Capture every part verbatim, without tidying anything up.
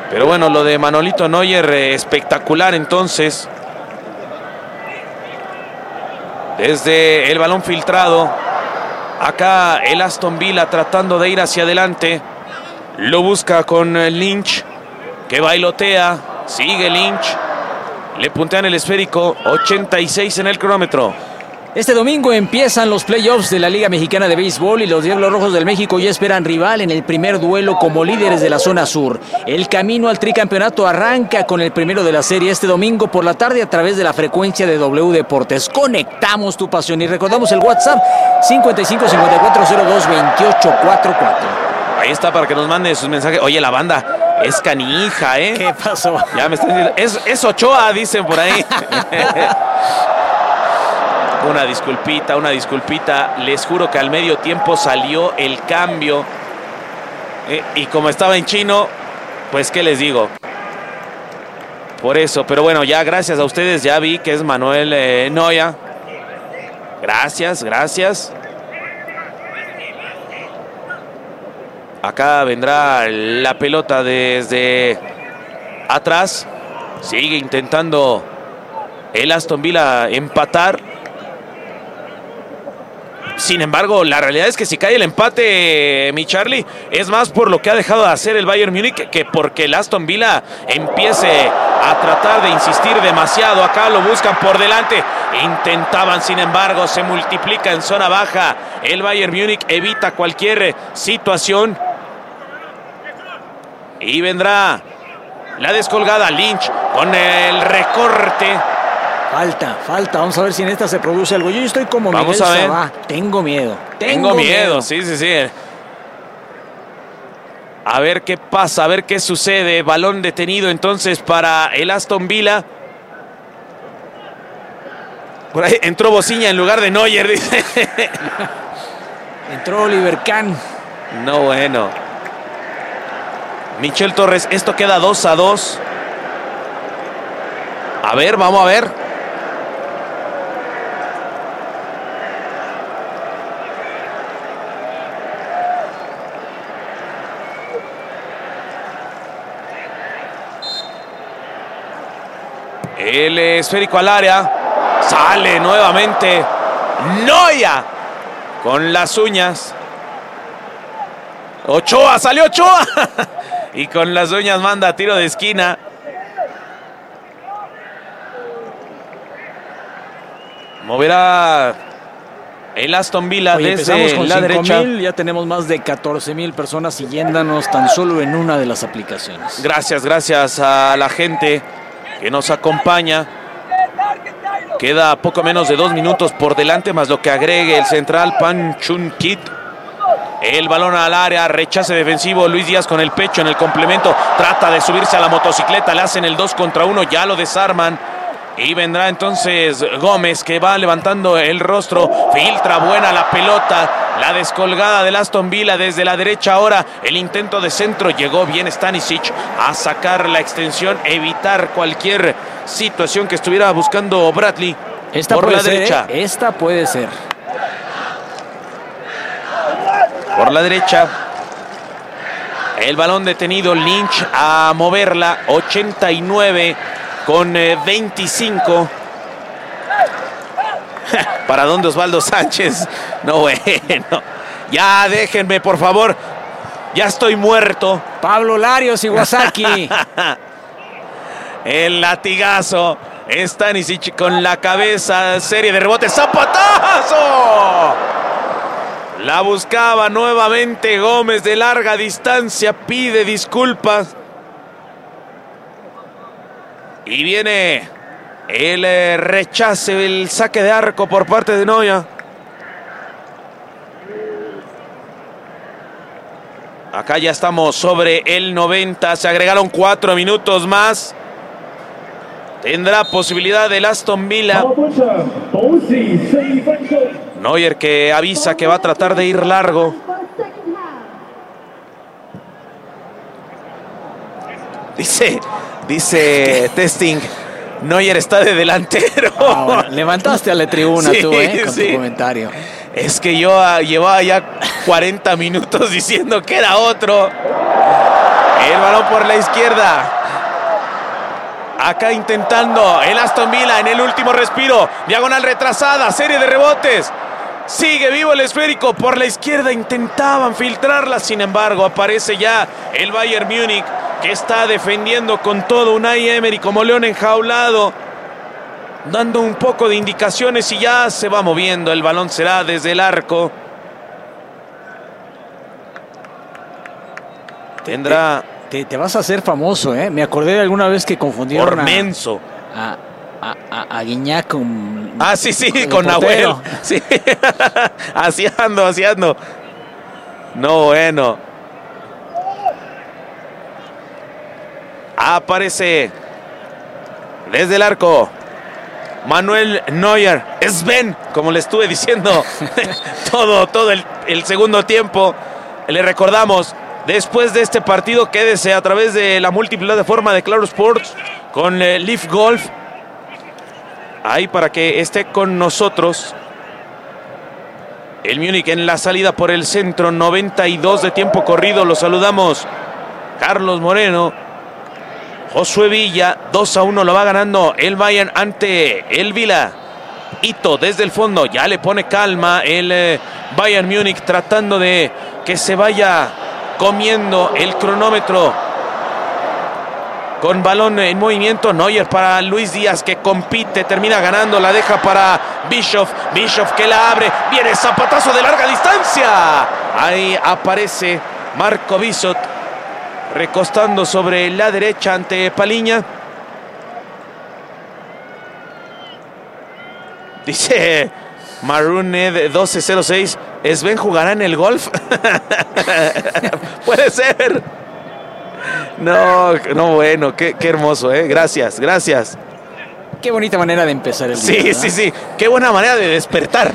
Pero bueno, lo de Manolito Neuer, eh, espectacular entonces. Desde el balón filtrado. Acá el Aston Villa tratando de ir hacia adelante. Lo busca con Lynch, que bailotea. Sigue Lynch. Le puntean el esférico. ochenta y seis en el cronómetro. Este domingo empiezan los playoffs de la Liga Mexicana de Béisbol y los Diablos Rojos del México ya esperan rival en el primer duelo como líderes de la zona sur. El camino al tricampeonato arranca con el primero de la serie este domingo por la tarde a través de la frecuencia de W Deportes. Conectamos tu pasión y recordamos el WhatsApp cincuenta y cinco cincuenta y cuatro cero dos veintiocho cuarenta y cuatro. Ahí está para que nos mande sus mensajes. Oye, la banda es canija, ¿eh? ¿Qué pasó? Ya me están diciendo. Es, es Ochoa, dicen por ahí. Una disculpita, una disculpita. Les juro que al medio tiempo salió el cambio. Eh, y como estaba en chino, pues qué les digo. Por eso, pero bueno, ya gracias a ustedes. Ya vi que es Manuel eh, Neuer. Gracias, gracias. Acá vendrá la pelota desde atrás. Sigue intentando el Aston Villa empatar. Sin embargo, la realidad es que si cae el empate, mi Charlie, es más por lo que ha dejado de hacer el Bayern Múnich que porque el Aston Villa empiece a tratar de insistir demasiado. Acá lo buscan por delante. Intentaban, sin embargo, se multiplica en zona baja. El Bayern Múnich evita cualquier situación. Y vendrá la descolgada. Lynch con el recorte. Falta, falta. Vamos a ver si en esta se produce algo. Yo estoy como Vamos Miguel a ver. Sabá. Tengo miedo. Tengo, Tengo miedo. miedo, sí, sí, sí. A ver qué pasa, a ver qué sucede. Balón detenido entonces para el Aston Villa. Por ahí entró Bociña en lugar de Neuer, dice. Entró Oliver Kahn. No, bueno. Michel Torres, esto queda dos a dos. A ver, vamos a ver. El esférico al área. Sale nuevamente Neuer con las uñas. Ochoa, salió Ochoa. Y con las uñas manda tiro de esquina. Moverá el Aston Villa. Oye, desde con la derecha. Mil, ya tenemos más de catorce mil personas siguiéndonos tan solo en una de las aplicaciones. Gracias, gracias a la gente que nos acompaña. Queda poco menos de dos minutos por delante, más lo que agregue el central Pan Chun Kit. El balón al área, rechace defensivo. Luis Díaz con el pecho en el complemento. Trata de subirse a la motocicleta, le hacen el dos contra uno, ya lo desarman. Y vendrá entonces Gómez, que va levantando el rostro. Filtra buena la pelota. La descolgada del Aston Villa desde la derecha ahora. El intento de centro. Llegó bien Stanisic a sacar la extensión. Evitar cualquier situación que estuviera buscando Bradley. Esta por puede la ser, derecha. ¿eh? Esta puede ser. Por la derecha. El balón detenido. Lynch a moverla. ochenta y nueve. Con eh, veinticinco. ¿Para dónde Osvaldo Sánchez? No, bueno. Ya déjenme, por favor. Ya estoy muerto. Pablo Larios, Iwasaki. El latigazo. Stanisic con la cabeza. Serie de rebotes. ¡Zapatazo! La buscaba nuevamente Gómez de larga distancia. Pide disculpas. Y viene el eh, rechace, el saque de arco por parte de Neuer. Acá ya estamos sobre el noventa. Se agregaron cuatro minutos más. Tendrá posibilidad el Aston Villa. Neuer que avisa que va a tratar de ir largo. Dice... Dice Testing, Neuer está de delantero. Ah, bueno, levantaste a la tribuna sí, tú, ¿eh? Con sí. tu comentario. Es que yo uh, llevaba ya cuarenta minutos diciendo que era otro. El balón por la izquierda. Acá intentando el Aston Villa en el último respiro. Diagonal retrasada, serie de rebotes. Sigue vivo el esférico por la izquierda. Intentaban filtrarla, sin embargo, aparece ya el Bayern Múnich, que está defendiendo con todo. Unai Emery como león enjaulado, dando un poco de indicaciones y ya se va moviendo. El balón será desde el arco. Tendrá... Te, te vas a hacer famoso, ¿eh? Me acordé de alguna vez que confundieron por menso a, a, a, a Guiñac con... Ah, sí, sí, con Nahuel. Sí. Así ando, así ando. No, bueno. Aparece desde el arco Manuel Neuer. Sven, como le estuve diciendo todo, todo el, el segundo tiempo. Le recordamos, después de este partido, quédese a través de la multiplataforma de Claro Sports con eh, Leaf Golf. Ahí para que esté con nosotros. El Múnich en la salida por el centro, noventa y dos de tiempo corrido. Los saludamos. Carlos Moreno, Josué Villa, dos a uno lo va ganando el Bayern ante el Villa. Ito desde el fondo, ya le pone calma el eh, Bayern Múnich, tratando de que se vaya comiendo el cronómetro. Con balón en movimiento, Neuer para Luis Díaz, que compite, termina ganando, la deja para Bischoff. Bischoff que la abre, viene zapatazo de larga distancia. Ahí aparece Marco Bisot, recostando sobre la derecha ante Paliña. Dice Maruned doce cero seis, ¿Sven jugará en el golf? Puede ser. No, no, bueno, qué, qué hermoso, ¿eh? Gracias, gracias. Qué bonita manera de empezar el día. Sí, ¿verdad? sí, sí, qué buena manera de despertar.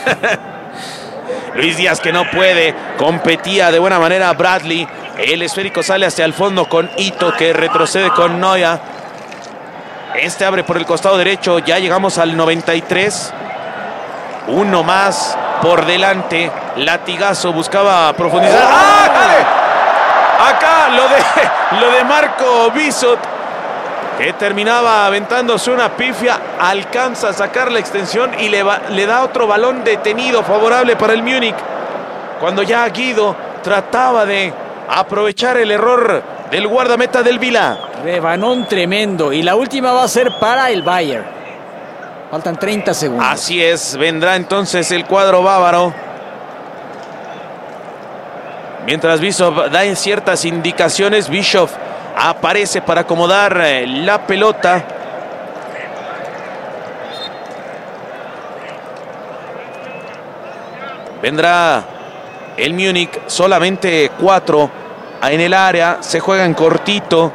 Luis Díaz que no puede, competía de buena manera Bradley. El esférico sale hacia el fondo con Ito, que retrocede con Neuer. Este abre por el costado derecho, ya llegamos al noventa y tres. Uno más por delante, latigazo, buscaba profundizar. ¡Ah, dale! Acá lo de, lo de Marco Bisot, que terminaba aventándose una pifia, alcanza a sacar la extensión y le, va, le da otro balón detenido favorable para el Múnich. Cuando ya Guido trataba de aprovechar el error del guardameta del Villa. Rebanón tremendo, y la última va a ser para el Bayern. Faltan treinta segundos. Así es, vendrá entonces el cuadro bávaro. Mientras Bischoff da ciertas indicaciones, Bischoff aparece para acomodar la pelota. Vendrá el Múnich, solamente cuatro en el área, se juega en cortito.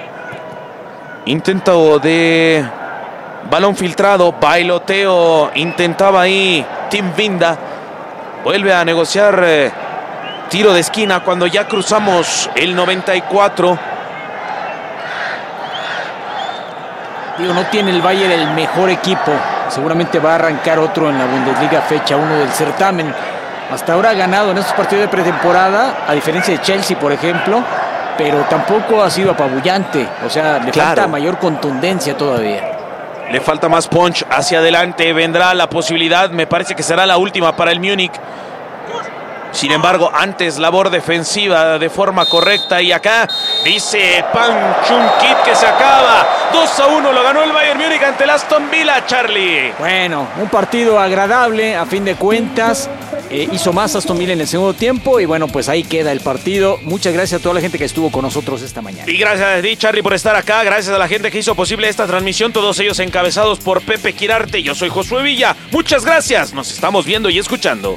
Intento de balón filtrado, bailoteo, intentaba ahí Tim Vinda. Vuelve a negociar eh, tiro de esquina cuando ya cruzamos el noventa y cuatro. Digo, no tiene el Bayern el mejor equipo. Seguramente va a arrancar otro en la Bundesliga fecha uno del certamen. Hasta ahora ha ganado en estos partidos de pretemporada, a diferencia de Chelsea, por ejemplo, pero tampoco ha sido apabullante. O sea, le Claro. falta mayor contundencia todavía. Le falta más punch hacia adelante. Vendrá la posibilidad, me parece que será la última para el Múnich. Sin embargo, antes labor defensiva de forma correcta. Y acá dice Pan Chun-Kit que se acaba. dos a uno lo ganó el Bayern Múnich ante el Aston Villa, Charlie. Bueno, un partido agradable a fin de cuentas. Eh, hizo más Aston Villa en el segundo tiempo. Y bueno, pues ahí queda el partido. Muchas gracias a toda la gente que estuvo con nosotros esta mañana. Y gracias a ti, Charlie, por estar acá. Gracias a la gente que hizo posible esta transmisión. Todos ellos encabezados por Pepe Quirarte. Yo soy Josué Villa. Muchas gracias. Nos estamos viendo y escuchando.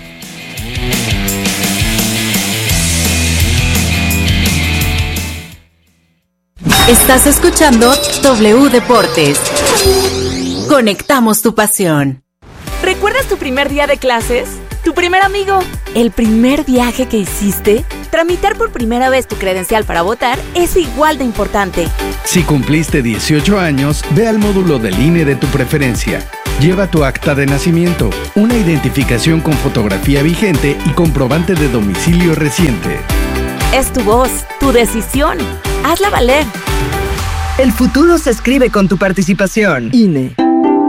Estás escuchando W Deportes. Conectamos tu pasión. ¿Recuerdas tu primer día de clases? ¿Tu primer amigo? ¿El primer viaje que hiciste? Tramitar por primera vez tu credencial para votar es igual de importante. Si cumpliste dieciocho años, ve al módulo del I N E de tu preferencia. Lleva tu acta de nacimiento, una identificación con fotografía vigente y comprobante de domicilio reciente. Es tu voz, tu decisión. Hazla valer. El futuro se escribe con tu participación. I N E.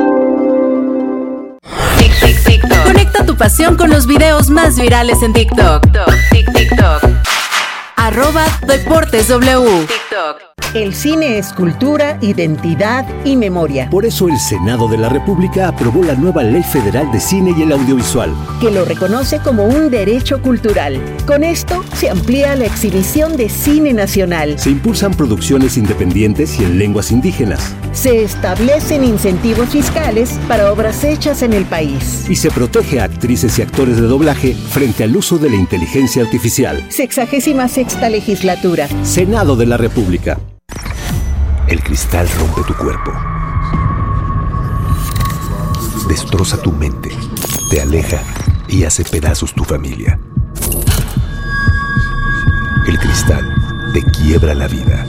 Tic, tic, TikTok. Conecta tu pasión con los videos más virales en TikTok. Tic, TikTok. Arroba Deportes W. TikTok. El cine es cultura, identidad y memoria. Por eso el Senado de la República aprobó la nueva Ley Federal de Cine y el Audiovisual, que lo reconoce como un derecho cultural. Con esto se amplía la exhibición de cine nacional. Se impulsan producciones independientes y en lenguas indígenas. Se establecen incentivos fiscales para obras hechas en el país. Y se protege a actrices y actores de doblaje frente al uso de la inteligencia artificial. Sexagésima sexta legislatura. Senado de la República. El cristal rompe tu cuerpo. Destroza tu mente. Te aleja y hace pedazos tu familia. El cristal te quiebra la vida.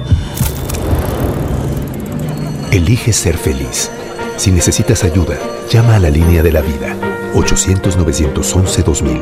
Elige ser feliz. Si necesitas ayuda, llama a la línea de la vida. ochocientos, novecientos once, dos mil.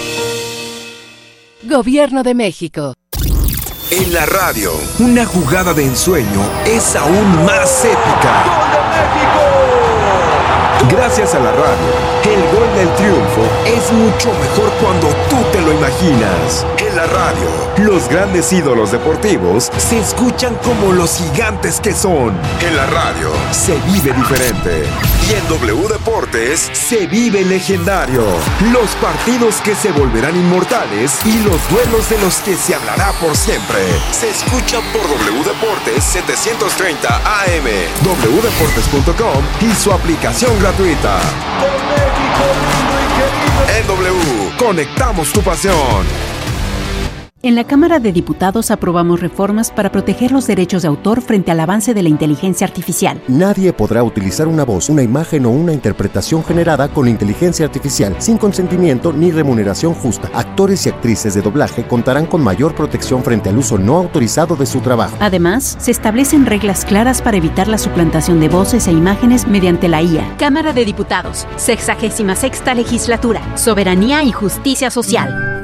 Gobierno de México. En la radio, una jugada de ensueño es aún más épica. ¡Gol de México! Gracias a la radio, el gol del triunfo es mucho mejor cuando tú te lo imaginas. En la radio, los grandes ídolos deportivos se escuchan como los gigantes que son. En la radio, se vive diferente. Y en W Deportes, se vive legendario. Los partidos que se volverán inmortales y los duelos de los que se hablará por siempre. Se escucha por W Deportes setecientos treinta A M, w deportes punto com y su aplicación gratuita. En W, conectamos tu pasión. En la Cámara de Diputados aprobamos reformas para proteger los derechos de autor frente al avance de la inteligencia artificial. Nadie podrá utilizar una voz, una imagen o una interpretación generada con inteligencia artificial sin consentimiento ni remuneración justa. Actores y actrices de doblaje contarán con mayor protección frente al uso no autorizado de su trabajo. Además, se establecen reglas claras para evitar la suplantación de voces e imágenes mediante la I A. Cámara de Diputados, sexagésima sexta legislatura, Soberanía y Justicia Social.